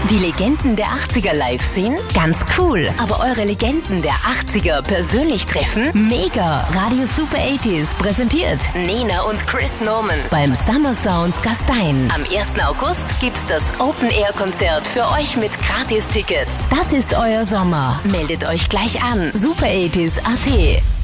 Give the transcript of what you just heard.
Die Legenden der 80er live sehen? Ganz cool. Aber eure Legenden der 80er persönlich treffen? Mega. Radio Super 80s präsentiert Nena und Chris Norman beim Summer Sounds Gastein. Am 1. August gibt's das Open-Air-Konzert für euch mit Gratis-Tickets. Das ist euer Sommer. Meldet euch gleich an. Super 80s.at.